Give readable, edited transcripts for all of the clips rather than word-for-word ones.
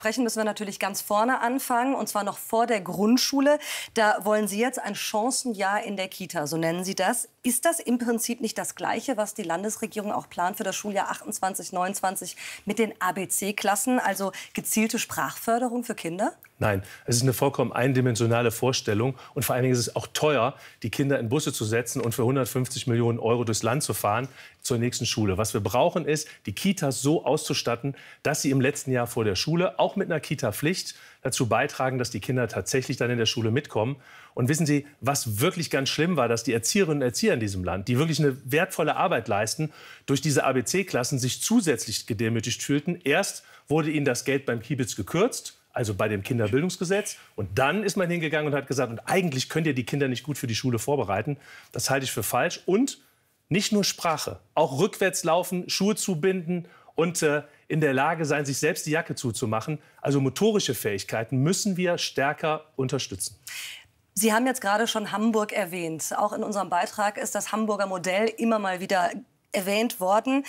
Sprechen müssen wir natürlich ganz vorne anfangen, und zwar noch vor der Grundschule. Da wollen Sie jetzt ein Chancenjahr in der Kita, so nennen Sie das. Ist das im Prinzip nicht das Gleiche, was die Landesregierung auch plant für das Schuljahr 28/29 mit den ABC-Klassen, also gezielte Sprachförderung für Kinder? Nein, es ist eine vollkommen eindimensionale Vorstellung. Und vor allen Dingen ist es auch teuer, die Kinder in Busse zu setzen und für 150 Millionen Euro durchs Land zu fahren zur nächsten Schule. Was wir brauchen, ist, die Kitas so auszustatten, dass sie im letzten Jahr vor der Schule, auch mit einer Kita-Pflicht, dazu beitragen, dass die Kinder tatsächlich dann in der Schule mitkommen. Und wissen Sie, was wirklich ganz schlimm war, dass die Erzieherinnen und Erzieher in diesem Land, die wirklich eine wertvolle Arbeit leisten, durch diese ABC-Klassen sich zusätzlich gedemütigt fühlten. Erst wurde ihnen das Geld beim Kibitz gekürzt, also bei dem Kinderbildungsgesetz. Und dann ist man hingegangen und hat gesagt, und eigentlich könnt ihr die Kinder nicht gut für die Schule vorbereiten. Das halte ich für falsch. Und nicht nur Sprache, auch rückwärts laufen, Schuhe zubinden und in der Lage sein, sich selbst die Jacke zuzumachen. Also motorische Fähigkeiten müssen wir stärker unterstützen. Sie haben jetzt gerade schon Hamburg erwähnt. Auch in unserem Beitrag ist das Hamburger Modell immer mal wieder erwähnt worden.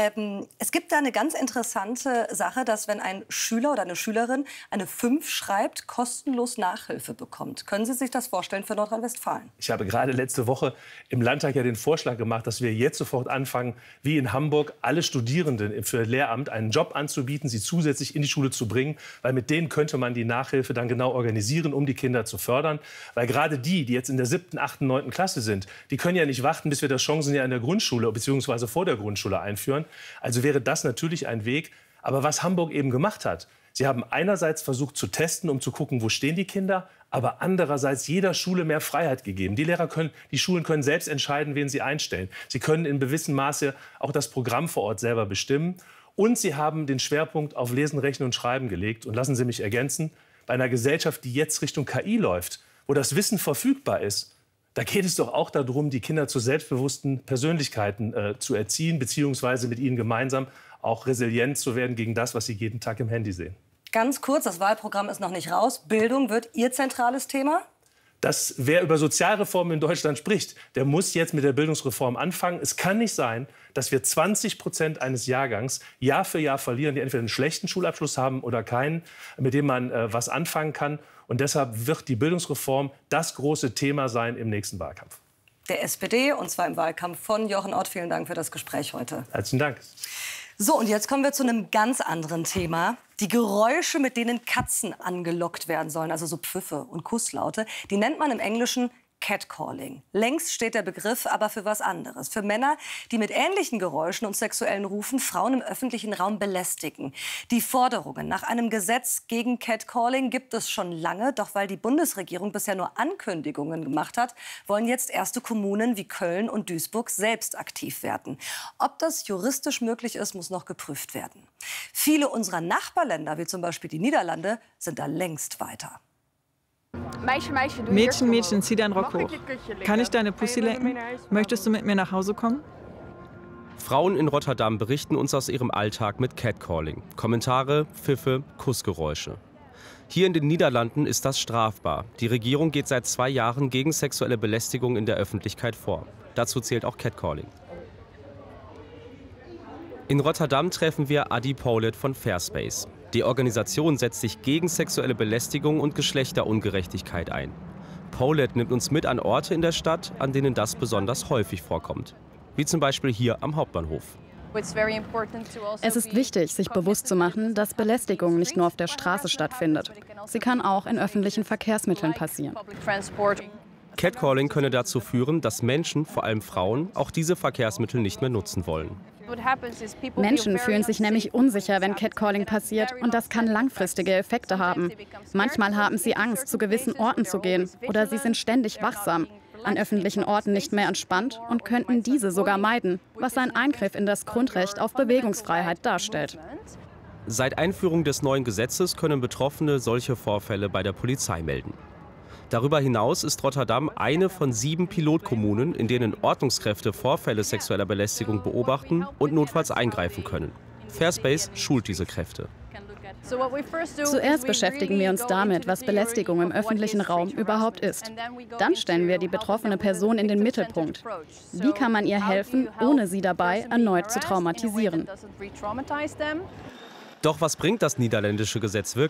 Es gibt da eine ganz interessante Sache, dass wenn ein Schüler oder eine Schülerin eine 5 schreibt, kostenlos Nachhilfe bekommt. Können Sie sich das vorstellen für Nordrhein-Westfalen? Ich habe gerade letzte Woche im Landtag ja den Vorschlag gemacht, dass wir jetzt sofort anfangen, wie in Hamburg, alle Studierenden für Lehramt einen Job anzubieten, sie zusätzlich in die Schule zu bringen, weil mit denen könnte man die Nachhilfe dann genau organisieren, um die Kinder zu fördern. Weil gerade die jetzt in der 7., 8., 9. Klasse sind, die können ja nicht warten, bis wir das Chancenjahr in der Grundschule bzw. vor der Grundschule einführen. Also wäre das natürlich ein Weg. Aber was Hamburg eben gemacht hat, sie haben einerseits versucht zu testen, um zu gucken, wo stehen die Kinder, aber andererseits jeder Schule mehr Freiheit gegeben. Die Schulen können selbst entscheiden, wen sie einstellen. Sie können in gewissem Maße auch das Programm vor Ort selber bestimmen. Und sie haben den Schwerpunkt auf Lesen, Rechnen und Schreiben gelegt. Und lassen Sie mich ergänzen, bei einer Gesellschaft, die jetzt Richtung KI läuft, wo das Wissen verfügbar ist, da geht es doch auch darum, die Kinder zu selbstbewussten Persönlichkeiten zu erziehen, beziehungsweise mit ihnen gemeinsam auch resilient zu werden gegen das, was sie jeden Tag im Handy sehen. Ganz kurz, das Wahlprogramm ist noch nicht raus. Bildung wird Ihr zentrales Thema? Wer über Sozialreformen in Deutschland spricht, der muss jetzt mit der Bildungsreform anfangen. Es kann nicht sein, dass wir 20% eines Jahrgangs Jahr für Jahr verlieren, die entweder einen schlechten Schulabschluss haben oder keinen, mit dem man was anfangen kann. Und deshalb wird die Bildungsreform das große Thema sein im nächsten Wahlkampf. Der SPD, und zwar im Wahlkampf von Jochen Ott. Vielen Dank für das Gespräch heute. Herzlichen Dank. So, und jetzt kommen wir zu einem ganz anderen Thema. Die Geräusche, mit denen Katzen angelockt werden sollen, also so Pfiffe und Kusslaute, die nennt man im Englischen Catcalling. Längst steht der Begriff aber für was anderes. Für Männer, die mit ähnlichen Geräuschen und sexuellen Rufen Frauen im öffentlichen Raum belästigen. Die Forderungen nach einem Gesetz gegen Catcalling gibt es schon lange. Doch weil die Bundesregierung bisher nur Ankündigungen gemacht hat, wollen jetzt erste Kommunen wie Köln und Duisburg selbst aktiv werden. Ob das juristisch möglich ist, muss noch geprüft werden. Viele unserer Nachbarländer, wie zum Beispiel die Niederlande, sind da längst weiter. Mädchen, Mädchen, zieh deinen Rock hoch. Kann ich deine Pussy lecken? Möchtest du mit mir nach Hause kommen? Frauen in Rotterdam berichten uns aus ihrem Alltag mit Catcalling. Kommentare, Pfiffe, Kussgeräusche. Hier in den Niederlanden ist das strafbar. Die Regierung geht seit 2 Jahren gegen sexuelle Belästigung in der Öffentlichkeit vor. Dazu zählt auch Catcalling. In Rotterdam treffen wir Adi Paulet von Fairspace. Die Organisation setzt sich gegen sexuelle Belästigung und Geschlechterungerechtigkeit ein. Paulet nimmt uns mit an Orte in der Stadt, an denen das besonders häufig vorkommt. Wie zum Beispiel hier am Hauptbahnhof. Es ist wichtig, sich bewusst zu machen, dass Belästigung nicht nur auf der Straße stattfindet. Sie kann auch in öffentlichen Verkehrsmitteln passieren. Catcalling könne dazu führen, dass Menschen, vor allem Frauen, auch diese Verkehrsmittel nicht mehr nutzen wollen. Menschen fühlen sich nämlich unsicher, wenn Catcalling passiert, und das kann langfristige Effekte haben. Manchmal haben sie Angst, zu gewissen Orten zu gehen, oder sie sind ständig wachsam, an öffentlichen Orten nicht mehr entspannt und könnten diese sogar meiden, was ein Eingriff in das Grundrecht auf Bewegungsfreiheit darstellt. Seit Einführung des neuen Gesetzes können Betroffene solche Vorfälle bei der Polizei melden. Darüber hinaus ist Rotterdam eine von 7 Pilotkommunen, in denen Ordnungskräfte Vorfälle sexueller Belästigung beobachten und notfalls eingreifen können. Fairspace schult diese Kräfte. Zuerst beschäftigen wir uns damit, was Belästigung im öffentlichen Raum überhaupt ist. Dann stellen wir die betroffene Person in den Mittelpunkt. Wie kann man ihr helfen, ohne sie dabei erneut zu traumatisieren? Doch was bringt das niederländische Gesetz wirklich?